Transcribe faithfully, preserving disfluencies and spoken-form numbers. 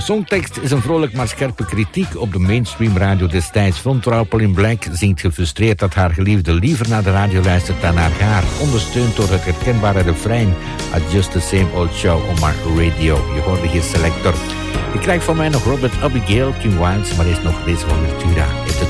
De songtekst is een vrolijk maar scherpe kritiek op de mainstream radio destijds. Von Pauline Black zingt gefrustreerd dat haar geliefde liever naar de radio luistert dan naar haar. Ondersteund door het herkenbare refrein at Just the Same Old Show on my radio. Je hoorde hier Selector. Je krijgt van mij nog Robert Abigail, Kim Wilde, maar eerst nog deze van Ventura. If the